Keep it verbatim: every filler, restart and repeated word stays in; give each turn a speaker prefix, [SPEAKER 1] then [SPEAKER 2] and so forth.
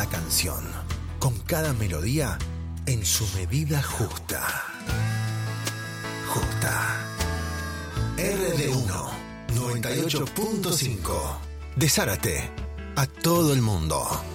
[SPEAKER 1] cada canción, con cada melodía en su medida justa. Justa. R D uno, noventa y ocho punto cinco. De Zárate a todo el mundo.